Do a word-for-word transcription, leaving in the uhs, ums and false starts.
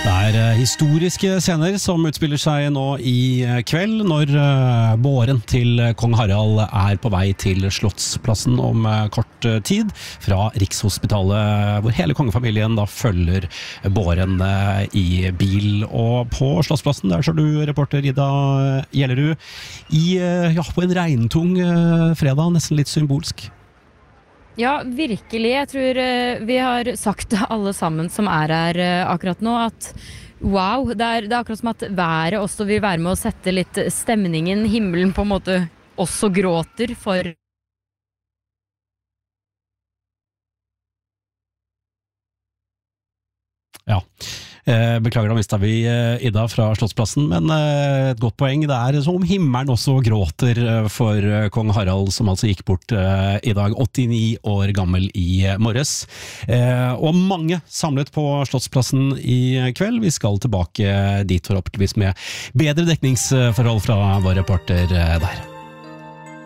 Det er historiske scener som utspiller seg nå i kveld, når båren til kong Harald er på vei til Slottsplassen om kort tid, fra Rikshospitalet, hvor hele kongefamilien da følger båren i bil. Og på Slottsplassen, der så du reporter Ida Gjellerud, i, ja, på en regntung fredag, nesten litt symbolsk. Ja, virkelig. Jeg tror vi har sagt alle sammen som er her akkurat nå, at wow, det er, det er akkurat som at været også vil være med å sette litt stemningen, himmelen på en måte også gråter for Ja. Beklager, da mistet vi Ida fra Slottsplassen, men et godt poeng. Det er som om himmelen også gråter for kong Harald, som altså gikk bort i dag, åttini år gammel i morges. Og mange samlet på Slottsplassen i kveld. Vi skal tilbake dit forhåpentligvis med bedre dekningsforhold fra vår reporter der.